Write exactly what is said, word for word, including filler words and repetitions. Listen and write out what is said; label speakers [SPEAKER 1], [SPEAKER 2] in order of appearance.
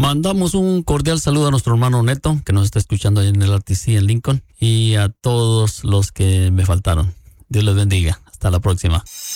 [SPEAKER 1] Mandamos un cordial saludo a nuestro hermano Neto, que nos está escuchando ahí en el R T C en Lincoln, y a todos los que me faltaron. Dios les bendiga. Hasta la próxima.